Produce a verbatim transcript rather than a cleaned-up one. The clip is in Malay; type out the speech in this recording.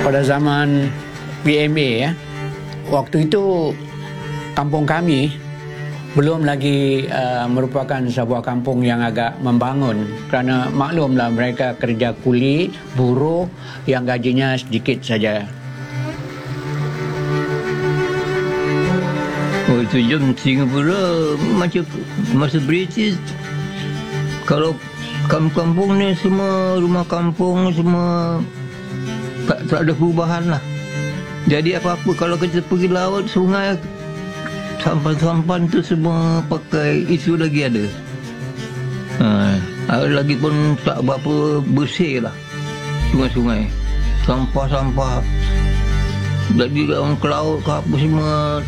pada zaman P M A ya, waktu itu kampung kami belum lagi uh, merupakan sebuah kampung yang agak membangun, kerana maklumlah mereka kerja kuli, buruh yang gajinya sedikit saja. Oh, itu jam Singapura macam masa British. Kalau kampung-kampung ni semua rumah kampung semua tak, tak ada perubahan lah. Jadi apa-apa kalau kita pergi laut, sungai, sampan-sampan tu semua pakai itu lagi ada. Ha, lagi pun tak berapa bersih lah sungai-sungai. Sampah-sampah. Jadi orang ke laut ke apa semua